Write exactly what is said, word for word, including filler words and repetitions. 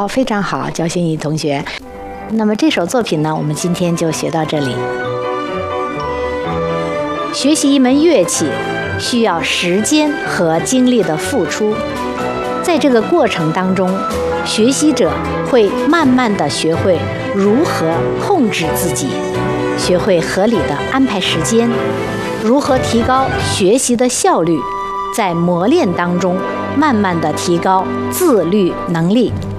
好，非常好，焦心怡同学。那么这首作品呢，我们今天就学到这里。学习一门乐器需要时间和精力的付出，在这个过程当中，学习者会慢慢地学会如何控制自己，学会合理的安排时间，如何提高学习的效率，在磨练当中慢慢地提高自律能力。